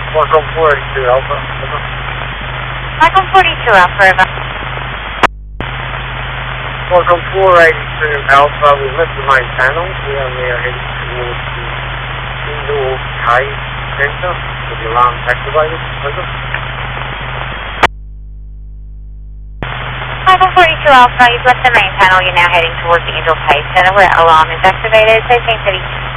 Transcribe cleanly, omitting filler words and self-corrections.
Welcome 482 Alpha. Over. Welcome 42 Alpha, over. Welcome 482 Alpha, we left the main panel. We are now heading towards the indoor cave centre with the alarms activated. Over. Welcome 42 Alpha, you've left the main panel, you're now heading towards the indoor cave centre where alarm is activated. 13:30.